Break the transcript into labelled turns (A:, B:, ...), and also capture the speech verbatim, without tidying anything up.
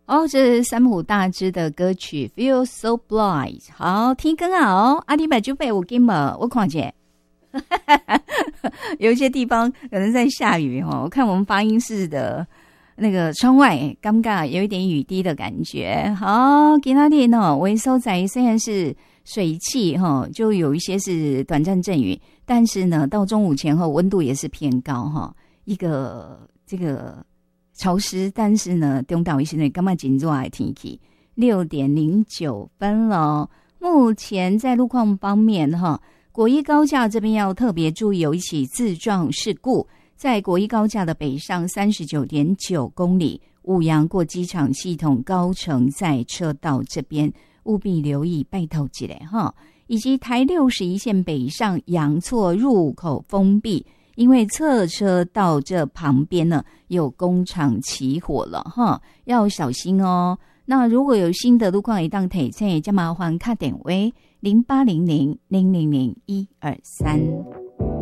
A: 哦，这是三浦大知的歌曲 Feel So Blind。 好听更好哦，阿里百就被我给嘛，我看见有一些地方可能在下雨哦，我看我们发音室的那个窗外尴尬有一点雨滴的感觉。好，今天呢维收仔虽然是水汽哈，就有一些是短暂阵雨，但是呢到中午前后温度也是偏高哈，一个这个潮湿，但是呢中岛一些呢干嘛紧热的天气。六点零九分了，目前在路况方面哈，国一高架这边要特别注意有一起自撞事故，在国一高架的北上 三十九点九公里，五羊过机场系统高乘载车道这边务必留意，拜托一下哈。以及台六十一线北上阳错入口封闭，因为侧车道这旁边呢有工厂起火了哈，要小心哦。那如果有新的路况一档提醒，就麻烦打电话零八零零零零零一二三。